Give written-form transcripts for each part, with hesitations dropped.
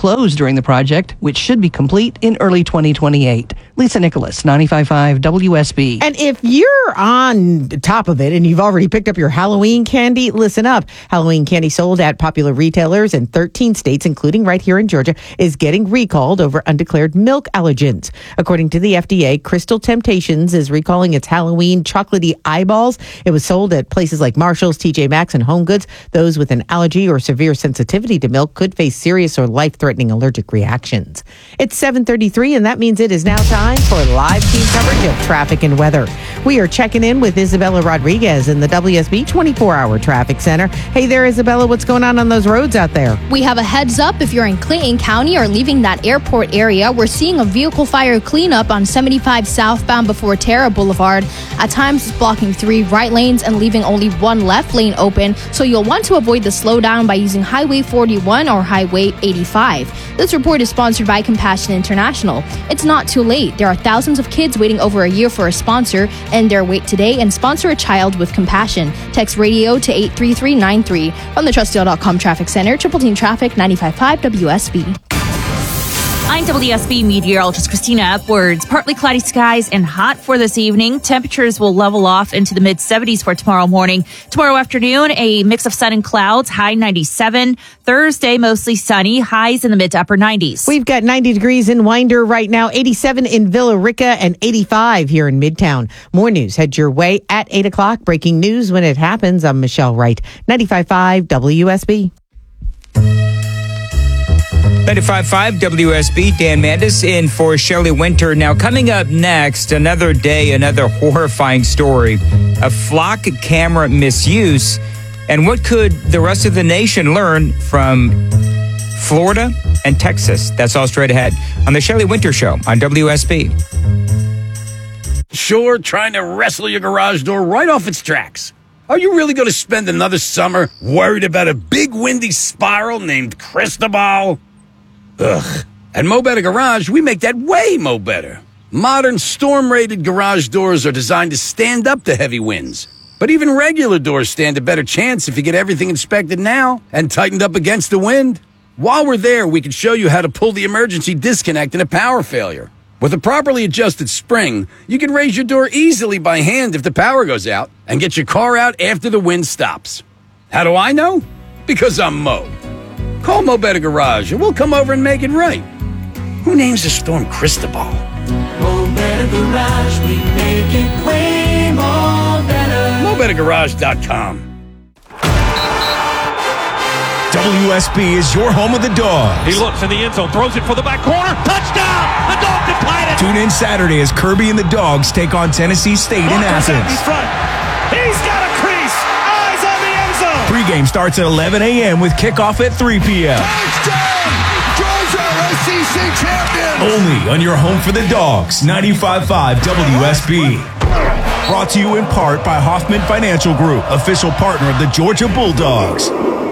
close during the project, which should be complete in early 2028. Lisa Nicholas, 95.5 WSB. And if you're on top of it and you've already picked up your Halloween candy, listen up. Halloween candy sold at popular retailers in 13 states, including right here in Georgia, is getting recalled over undeclared milk allergens. According to the FDA, Crystal Temptations is recalling its Halloween chocolatey eyeballs. It was sold at places like Marshall's, TJ Maxx, and Home Goods. Those with an allergy or severe sensitivity to milk could face serious or life-threatening allergic reactions. It's 7:33, and that means it is now time for live team coverage of traffic and weather. We are checking in with Isabella Rodriguez in the WSB 24-hour traffic center. Hey there, Isabella. What's going on those roads out there? We have a heads up if you're in Clayton County or leaving that airport area. We're seeing a vehicle fire cleanup on 75 southbound before Terra Boulevard. At times, it's blocking 3 right lanes and leaving only 1 left lane open, so you'll want to avoid the slowdown by using Highway 41 or Highway 85. This report is sponsored by Compassion International. It's not too late. There are thousands of kids waiting over a year for a sponsor. End their wait today and sponsor a child with compassion. Text radio to 83393. From the TrustDeal.com Traffic Center, Triple Team Traffic, 95.5 WSB. I'm WSB meteorologist Christina Upwards. Partly cloudy skies and hot for this evening. Temperatures will level off into the mid-70s for tomorrow morning. Tomorrow afternoon, a mix of sun and clouds, high 97. Thursday, mostly sunny, highs in the mid to upper 90s. We've got 90 degrees in Winder right now, 87 in Villa Rica, and 85 here in Midtown. More news head your way at 8 o'clock. Breaking news when it happens. I'm Michelle Wright, 95.5 WSB. 95.5 WSB, Dan Mandis in for Shelley Winter. Now, coming up next, another day, another horrifying story of flock camera misuse. And what could the rest of the nation learn from Florida and Texas? That's all straight ahead on the Shelley Winter Show on WSB. Sure, trying to wrestle your garage door right off its tracks. Are you really going to spend another summer worried about a big windy spiral named Cristobal? Ugh. At Mo Better Garage, we make that way mo better. Modern storm-rated garage doors are designed to stand up to heavy winds. But even regular doors stand a better chance if you get everything inspected now and tightened up against the wind. While we're there, we can show you how to pull the emergency disconnect in a power failure. With a properly adjusted spring, you can raise your door easily by hand if the power goes out and get your car out after the wind stops. How do I know? Because I'm Mo. Call Mo Better Garage and we'll come over and make it right. Who names a storm Cristobal? Mo Better Garage, we make it way more better. MoBetterGarage.com. WSB is your home of the Dogs. He looks in the end zone, throws it for the back corner. Touchdown! The Dogs have tied it. Tune in Saturday as Kirby and the Dogs take on Tennessee State in Athens. In front. He's got a crease. Eyes on the end zone. Pregame starts at 11 a.m. with kickoff at 3 p.m. Touchdown! Georgia SEC champion! Only on your home for the Dogs, 95.5 WSB. Brought to you in part by Hoffman Financial Group, official partner of the Georgia Bulldogs.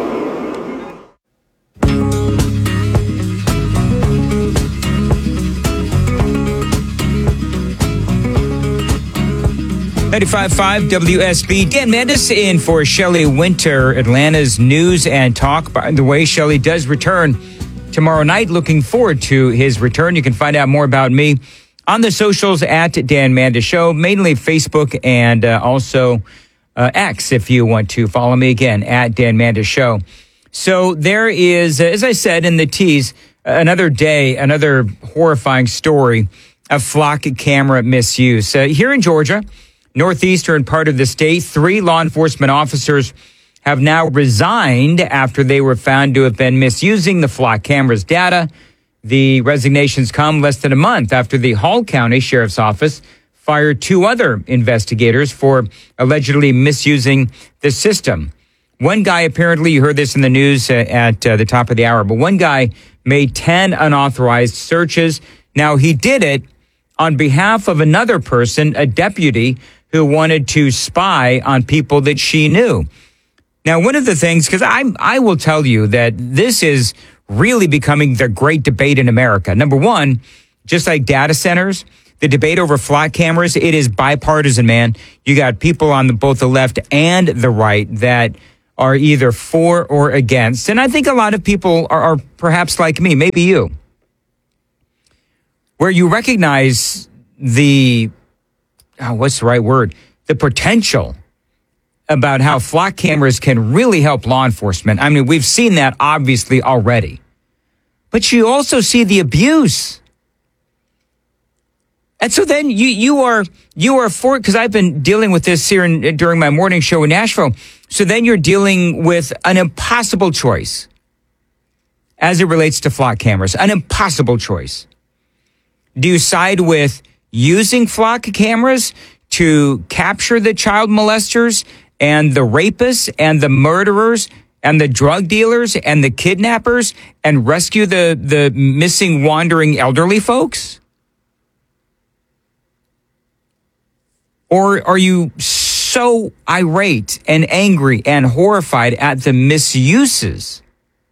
95.5 WSB. Dan Mandis in for Shelley Winter, Atlanta's news and talk. By the way, Shelley does return tomorrow night. Looking forward to his return. You can find out more about me on the socials at Dan Mandis Show, mainly Facebook and also X if you want to follow me again at Dan Mandis Show. So there is, as I said in the tease, another day, another horrifying story of flock camera misuse. Here in Georgia, northeastern part of the state, 3 law enforcement officers have now resigned after they were found to have been misusing the flock cameras data. The resignations come less than a month after the Hall County Sheriff's Office fired 2 other investigators for allegedly misusing the system. One guy, apparently, you heard this in the news at the top of the hour, but one guy made 10 unauthorized searches. Now, he did it on behalf of another person, a deputy, who wanted to spy on people that she knew. Now, one of the things, because I will tell you that this is really becoming the great debate in America. Number one, just like data centers, the debate over flock cameras, it is bipartisan, man. You got people on both the left and the right that are either for or against. And I think a lot of people are perhaps like me, maybe you, where you recognize the potential about how flock cameras can really help law enforcement. I mean, we've seen that obviously already. But you also see the abuse. And so then you are for, because I've been dealing with this here during my morning show in Nashville. So then you're dealing with an impossible choice as it relates to flock cameras, an impossible choice. Do you side with using flock cameras to capture the child molesters and the rapists and the murderers and the drug dealers and the kidnappers and rescue the missing, wandering elderly folks? Or are you so irate and angry and horrified at the misuses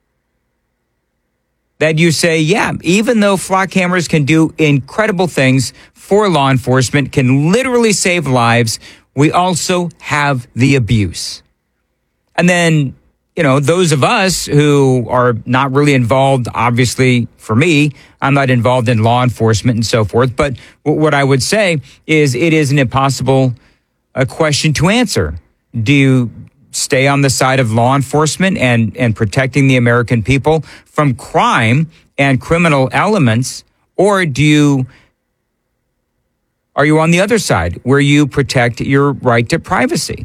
that you say, yeah, even though flock cameras can do incredible things for law enforcement, can literally save lives, we also have the abuse. And then, those of us who are not really involved, obviously for me, I'm not involved in law enforcement and so forth. But what I would say is it is an impossible question to answer. Do you stay on the side of law enforcement and protecting the American people from crime and criminal elements? Or are you on the other side where you protect your right to privacy?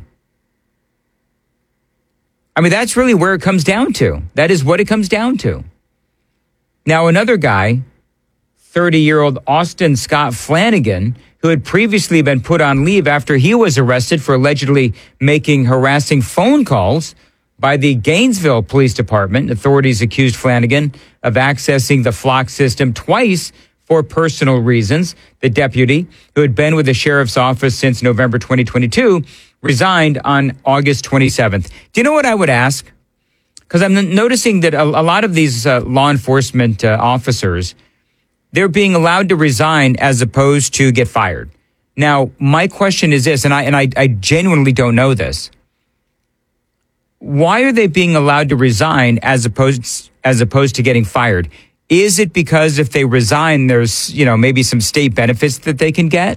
I mean, that's really where it comes down to. That is what it comes down to. Now, another guy, 30-year-old Austin Scott Flanagan, who had previously been put on leave after he was arrested for allegedly making harassing phone calls by the Gainesville Police Department. Authorities accused Flanagan of accessing the flock system twice for personal reasons. The deputy, who had been with the sheriff's office since November 2022, resigned on August 27th. Do you know what I would ask? Because I'm noticing that a lot of these law enforcement officers, they're being allowed to resign as opposed to get fired. Now, my question is this, and I genuinely don't know this. Why are they being allowed to resign as opposed to getting fired? Is it because if they resign, there's, maybe some state benefits that they can get?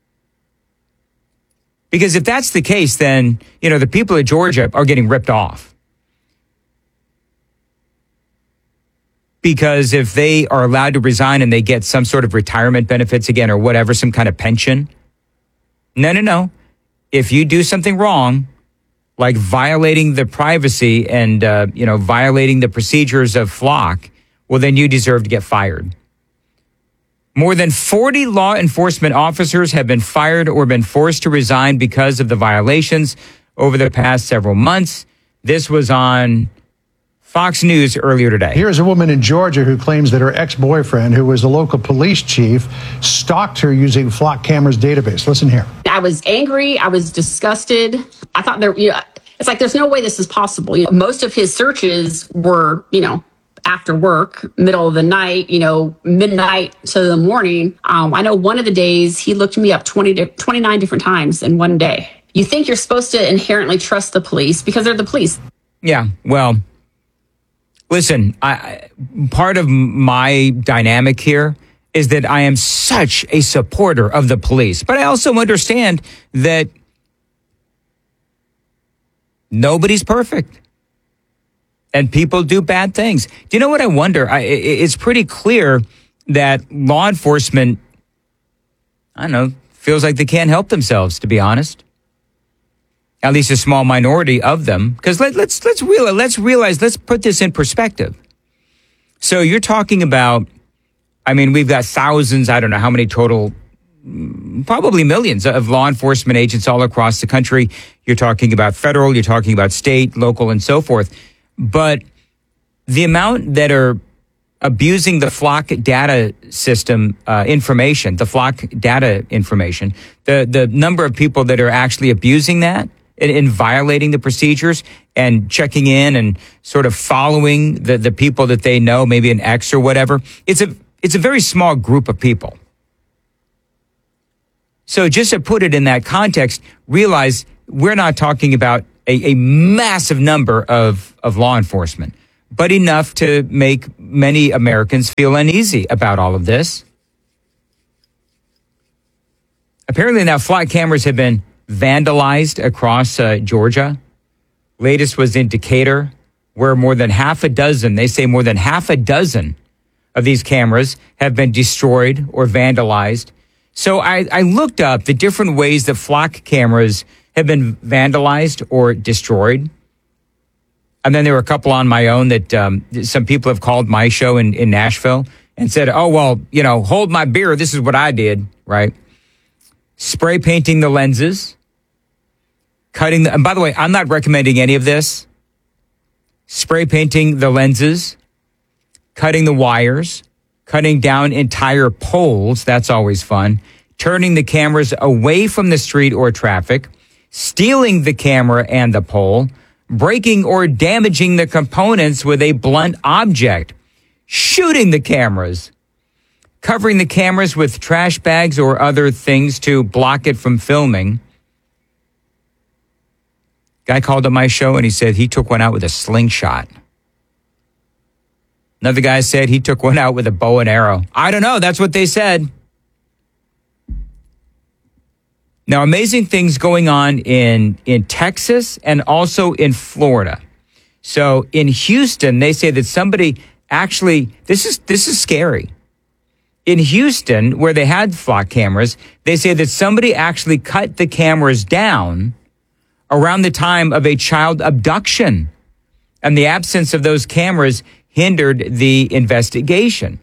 Because if that's the case, then, the people of Georgia are getting ripped off. Because if they are allowed to resign and they get some sort of retirement benefits again or whatever, some kind of pension. No. If you do something wrong, like violating the privacy and, violating the procedures of flock, well, then you deserve to get fired. More than 40 law enforcement officers have been fired or been forced to resign because of the violations over the past several months. This was on Fox News earlier today. Here's a woman in Georgia who claims that her ex-boyfriend, who was the local police chief, stalked her using Flock Camera's database. Listen here. I was angry. I was disgusted. I thought it's like there's no way this is possible. Most of his searches were, after work, middle of the night, midnight to the morning. I know one of the days he looked me up 29 different times in one day. You think you're supposed to inherently trust the police because they're the police. Yeah, well, listen, part of my dynamic here is that I am such a supporter of the police, but I also understand that nobody's perfect. And people do bad things. Do you know what I wonder? It's pretty clear that law enforcement, feels like they can't help themselves, to be honest. At least a small minority of them. Because let's realize, let's put this in perspective. So you're talking about, we've got thousands, I don't know how many total, probably millions of law enforcement agents all across the country. You're talking about federal, you're talking about state, local, and so forth. But the amount that are abusing the flock data system information, the flock data information, the number of people that are actually abusing that and violating the procedures and checking in and sort of following the people that they know, maybe an ex or whatever, it's a very small group of people. So just to put it in that context, realize we're not talking about a massive number of law enforcement, but enough to make many Americans feel uneasy about all of this. Apparently now flock cameras have been vandalized across Georgia. Latest was in Decatur, where more than half a dozen of these cameras have been destroyed or vandalized. So I looked up the different ways that flock cameras have been vandalized or destroyed. And then there were a couple on my own that some people have called my show in Nashville and said, oh, well, hold my beer. This is what I did, right? Spray painting the lenses, and by the way, I'm not recommending any of this. Spray painting the lenses, cutting the wires, cutting down entire poles. That's always fun. Turning the cameras away from the street or traffic, stealing the camera and the pole, breaking or damaging the components with a blunt object, shooting the cameras, covering the cameras with trash bags or other things to block it from filming. Guy called on my show and he said he took one out with a slingshot. Another guy said he took one out with a bow and arrow. I don't know. That's what they said. Now, amazing things going on in Texas and also in Florida. So in Houston, they say that somebody actually, this is scary. In Houston, where they had flock cameras, they say that somebody actually cut the cameras down around the time of a child abduction. And the absence of those cameras hindered the investigation.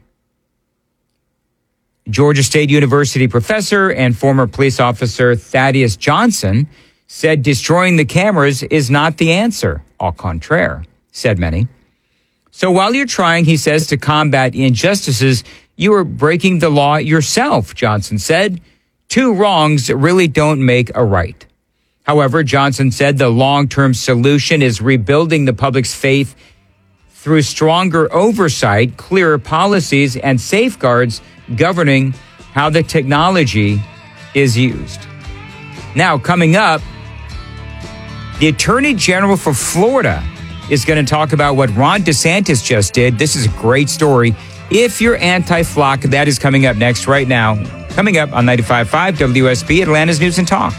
Georgia State University professor and former police officer Thaddeus Johnson said destroying the cameras is not the answer. Au contraire, said many. So while you're trying, he says, to combat injustices, you are breaking the law yourself, Johnson said. Two wrongs really don't make a right. However, Johnson said the long-term solution is rebuilding the public's faith through stronger oversight, clearer policies, and safeguards governing how the technology is used. Now, coming up, the Attorney General for Florida is going to talk about what Ron DeSantis just did. This is a great story. If you're anti-flock, that is coming up next right now. Coming up on 95.5 WSB, Atlanta's News and Talk.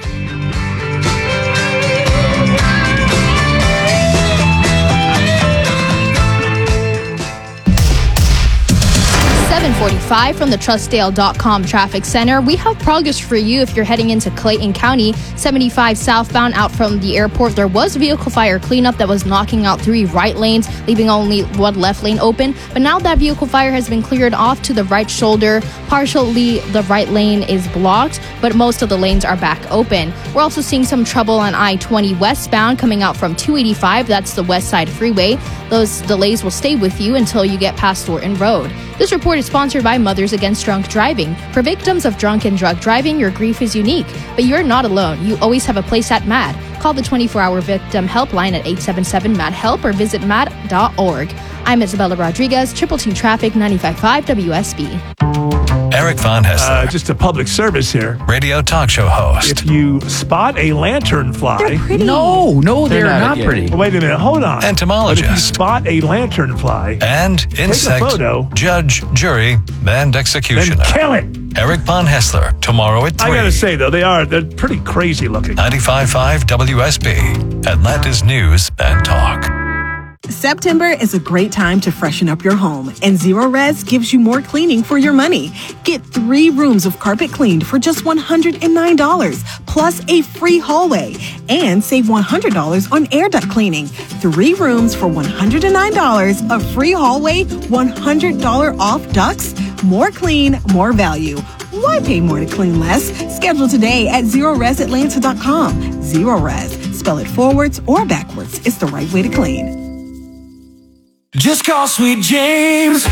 745 from the Trustdale.com Traffic Center. We have progress for you if you're heading into Clayton County. 75 southbound out from the airport. There was vehicle fire cleanup that was knocking out 3 right lanes, leaving only 1 left lane open. But now that vehicle fire has been cleared off to the right shoulder. Partially, the right lane is blocked, but most of the lanes are back open. We're also seeing some trouble on I-20 westbound coming out from 285. That's the West Side Freeway. Those delays will stay with you until you get past Thornton Road. This report is sponsored by Mothers Against Drunk Driving. For victims of drunk and drug driving, your grief is unique, but you're not alone. You always have a place at MAD. Call the 24-hour victim helpline at 877-MAD-HELP or visit mad.org. I'm Isabella Rodriguez, Triple T Traffic, 95.5 WSB. Eric Von Hessler. Just a public service here. Radio talk show host. If you spot a lanternfly. They're pretty. No, they're not pretty. Well, wait a minute, hold on. Entomologist. But if you spot a lanternfly. And insect. Take a photo. Judge, jury, and executioner. Then kill it. Eric Von Hessler, tomorrow at 3. I gotta say, though, they're pretty crazy looking. 95.5 WSB. Atlanta's News and Talk. September is a great time to freshen up your home, and Zero Res gives you more cleaning for your money. Get 3 rooms of carpet cleaned for just $109, plus a free hallway, and save $100 on air duct cleaning. 3 rooms for $109, a free hallway, $100 off ducts. More clean, more value. Why pay more to clean less? Schedule today at ZeroResAtlanta.com. Zero Res. Spell it forwards or backwards. It's the right way to clean. Just call Sweet James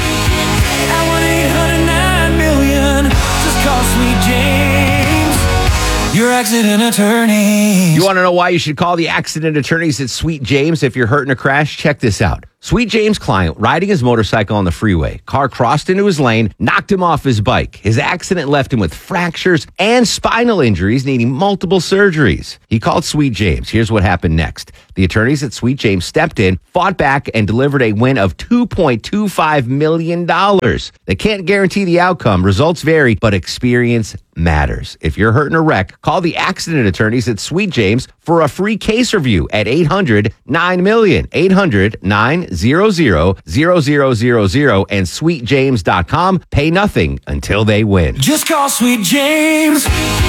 at 1-800-9-million. Just call Sweet James, your accident attorney. You want to know why you should call the accident attorneys at Sweet James if you're hurt in a crash? Check this out. Sweet James' client, riding his motorcycle on the freeway. Car crossed into his lane, knocked him off his bike. His accident left him with fractures and spinal injuries, needing multiple surgeries. He called Sweet James. Here's what happened next. The attorneys at Sweet James stepped in, fought back, and delivered a win of $2.25 million. They can't guarantee the outcome. Results vary, but experience matters. If you're hurt in a wreck, call the accident attorneys at Sweet James for a free case review at 800-9-MILLION, 800-900-0000, and sweetjames.com. Pay nothing until they win. Just call Sweet James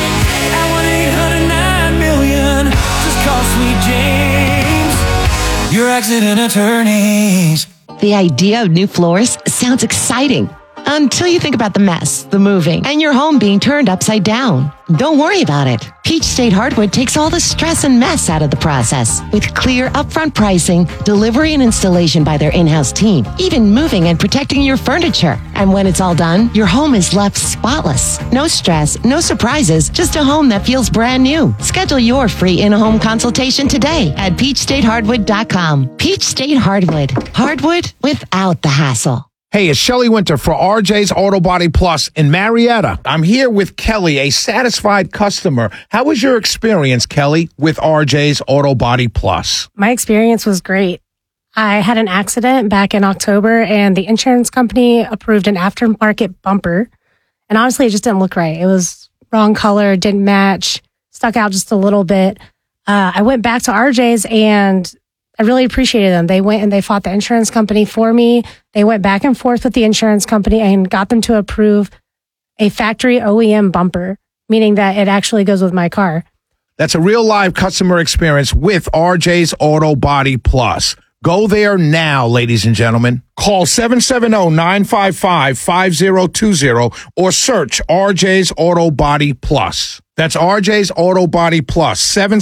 at 1-800-9-MILLION. Just call Sweet James, your accident attorneys. The idea of new floors sounds exciting until you think about the mess, the moving, and your home being turned upside down. Don't worry about it. Peach State Hardwood takes all the stress and mess out of the process with clear upfront pricing, delivery and installation by their in-house team, even moving and protecting your furniture. And when it's all done, your home is left spotless. No stress, no surprises, just a home that feels brand new. Schedule your free in-home consultation today at peachstatehardwood.com. Peach State Hardwood. Hardwood without the hassle. Hey, it's Shelley Winter for RJ's Auto Body Plus in Marietta. I'm here with Kelly, a satisfied customer. How was your experience, Kelly, with RJ's Auto Body Plus? My experience was great. I had an accident back in October, and the insurance company approved an aftermarket bumper. And honestly, it just didn't look right. It was wrong color, didn't match, stuck out just a little bit. I went back to RJ's, and I really appreciated them. They went and they fought the insurance company for me. They went back and forth with the insurance company and got them to approve a factory OEM bumper, meaning that it actually goes with my car. That's a real live customer experience with RJ's Auto Body Plus. Go there now, ladies and gentlemen. Call 770-955-5020 or search RJ's Auto Body Plus. That's RJ's Auto Body Plus,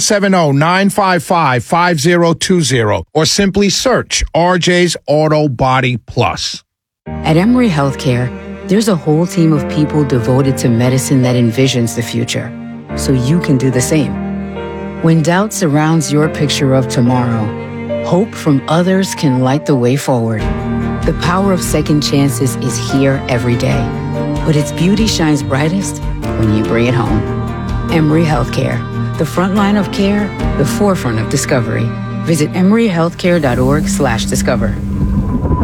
770-955-5020, or simply search RJ's Auto Body Plus. At Emory Healthcare, there's a whole team of people devoted to medicine that envisions the future, so you can do the same. When doubt surrounds your picture of tomorrow, hope from others can light the way forward. The power of second chances is here every day, but its beauty shines brightest when you bring it home. Emory Healthcare, the front line of care, the forefront of discovery. Visit emoryhealthcare.org/discover.